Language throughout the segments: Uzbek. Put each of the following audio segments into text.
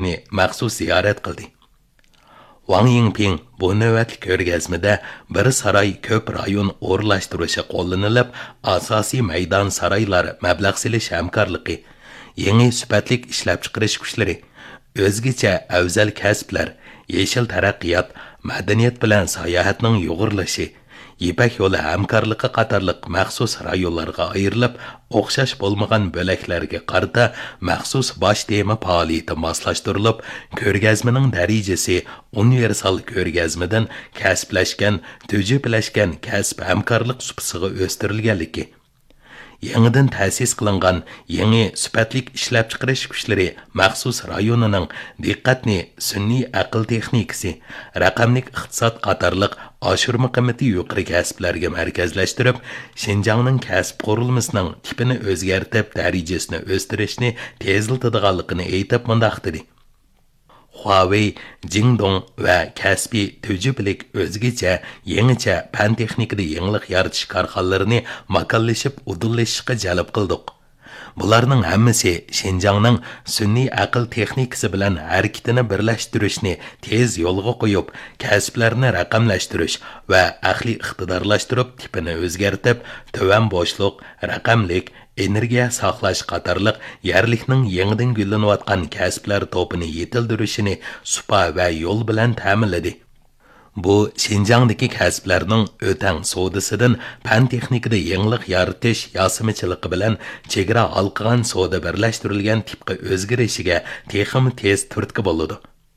Xitoyni maxsus ziyorat qildi. Wang Yingping bu navbatli ko'rgazmada bir saroy ko'p rayon o'rlashtirishi qo'llanilib, asosiy maydon saroylar mablag' silish hamkorligi, yangi sifatlik ishlab chiqarish kuchlari, o'zgacha afzal kasblar, yeşil taraqqiyot, madaniyat bilan sayohatning yo'g'irlashi, Ipak yo'li hamkorligi qatorliq maxsus rayonlarga ayrilib, o'xshash bo'lmagan bo'laklarga qarata maxsus bosh tema faoliyati moslashtirilib, ko'rgazmaning darajasi universal ko'rgazmadan kasblashgan, tujiblangan kasb hamkorlik supasiga o'stirilganligi. Yangidan ta'sis qilingan yangi sifatlik ishlab chiqarish kuchlari maxsus rayonining diqqatni sun'iy aql texnikasi, raqamlik iqtisod qatorliq oshirma qimmati yuqori kasblarga markazlashtirib, Xinjiangning kasb qurilmasining tipini o'zgartirib, darajasini o'stirishni tezlatadiganligini aytib mundaq dedi. Huawei, Jingdong va kasbiy tujiblik o'zgacha, yangicha fan texnikada yangilik yaratish korxonalarini makonlashib, udillashishga jalb qildik. Bularning hammasi Xinjiangning sun'iy aql texnikasi bilan harakatini birlashtirishni tez yo'lga qo'yib, kasblarni raqamlashtirish va aqliy iqtidorlashtirib, tipini o'zgartirib, to'van bo'shliq, raqamlik, energiya saqlash qatorliq yerlikning yangidan gullanayotgan kasblar to'pini yetildirishini supa va yo'l bilan ta'minladi. Bu Xinjiangdagi kasblarning o'tang savdosidan fan texnikada yangilik yaratish yosimichiligi bilan chegara halqagan savdo birlashtirilgan tipga o'zgarishiga texnik tez turtki bo'ladi.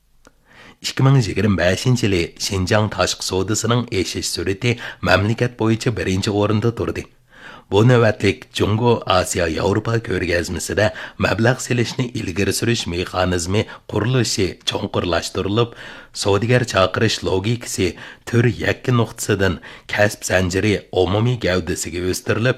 2025-yili Xinjiang tashqi savdosining eshish sur'ati mamlakat bo'yicha birinchi o'rinda turdi. Bu navbatlik Jungo Asiya Yevropa ko'rgazmasida mablag' selishni ilgari surish mexanizmi qurilishi cho'nqurlashtirilib, savdogar chaqirish logikasi tur yakka nuqtasidan kasb zanjiri umumiy gavdasiga o'stirilib,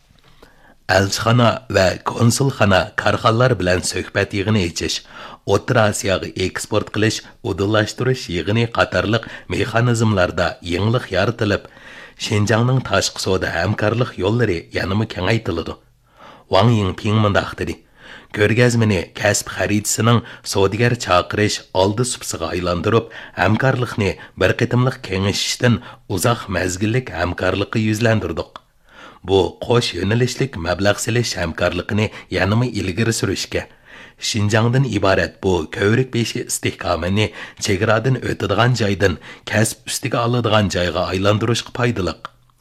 elchixona va konsulxona korxonlar bilan suhbat yig'ini echish, O'rta Osiyoga eksport qilish, udillashtirish yig'ini qatorliq mexanizmlarda yangilik yaratilib, Xinjiangning tashqi savdo hamkorlik yo'llari yanada kengaytiriladi. Wang Yingping mundaq dedi. Ko'rgazmani kasb xaritasining savdogar chaqirish oldi supsiga aylantirib, hamkorlikni bir qitimliq kengayishdan uzoq mazgillik hamkorlikka yuzlantirdik. Bu qo'sh yo'nalishlik mablag' silish hamkorligini yanada ilgari surishga, Xinjiangdan iborat bu ko'rik beshi istehkomini chegaradan o'tadigan joydan kasb ustiga oladigan joyga aylantirishga foydali.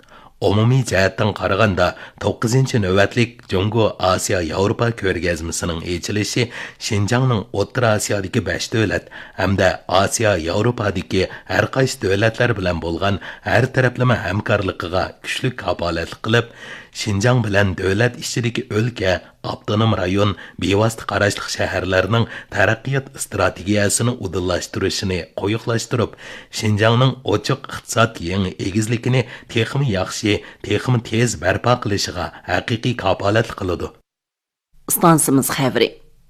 Umumiy jihatdan qaraganda 9-navbatlik Jungo Asiya Yevropa ko'rgazmasining ochilishi Xinjiangning O'rta Osiyodagi 5 davlat hamda Osiyo Yevropadagi har qaysi davlatlar bilan bo'lgan har taraflama hamkorligiga kuchli kafolat qilib, Xinjiang bilan davlat ichidagi o'lka, avtonom rayon, bevosita qarashli shaharlarning taraqqiyot strategiyasini udillashtirishini qo'yiqlashtirib, Xinjiangning ochiq iqtisod yangi egizligini texmi yaxshi, texmi tez barpo qilishiga haqiqiy kafolat qiladi. Stansimiz xabari.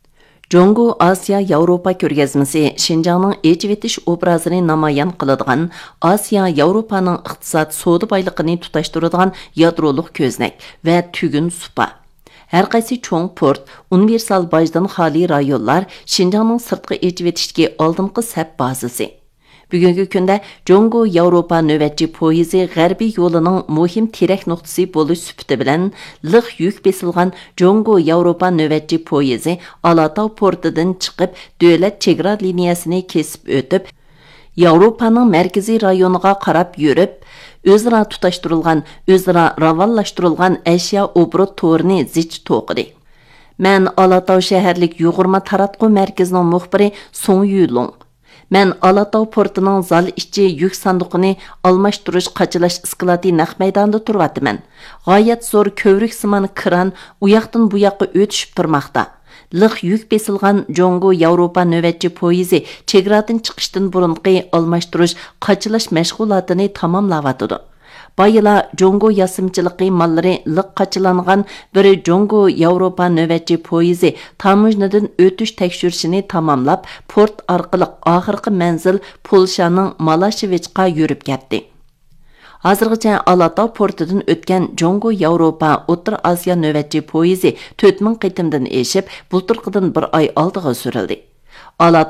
Jungo Asiya Yevropa ko'rgazmasi Xinjiangning echivetish obrazini namoyon qiladigan, Asiya Yevropaning iqtisod savdo boyligini tutashtiradigan yadroliq ko'znak va tugun supa. Har qaysi cho'ng port, universal bajdan xoli rayonlar Xinjiangning sirtqi echivetishga oldingi sap bazasi. Bugungi kunda Jungo Yevropa navbatchi poyezi g'arbiy yo'lining muhim terak nuqtasi bo'lish sifati bilan liq yuk besilgan Jungo Yevropa navbatchi poyezi Alatau portidan chiqib, davlat chegara liniyasini kesib o'tib, Yevropaning markaziy rayoniga qarab yurib, o'zaro tutashtirilgan, o'zaro ravonlashtirilgan ashyo obrot to'rini zich to'qidi. Men Alatau shaharlik yug'urma taratqu markazining muxbiri Song Yulong. Men Alatau portining zal ichi yuk sanduqini almashtirish qachilash isklati naq maydonda turibman. G'oyat zo'r ko'vrik simon kran u yoqdan bu yoqqa o'tishib turmoqda. Liq yuk besilgan Jungo Yevropa navbatchi poyezi chegaradan chiqishdan burunqi almashtirish qachilash mashg'ulotini tamomlayotdi. Bayıla Jungo yasimchiligi mallari liq qachilangan biri Jungo Yevropa navbatchi poyezi tamojnadan o'tish tekshirishini tamomlab, port orqali oxirgi manzil Polshaning Malashevechga yurib ketdi. Hozirgacha Alatau portidan o'tgan Jungo Yevropa O'rta Osiyo navbatchi poyezi 4000 qitimdan eshib, bulturqidan bir oy oldiga surildi.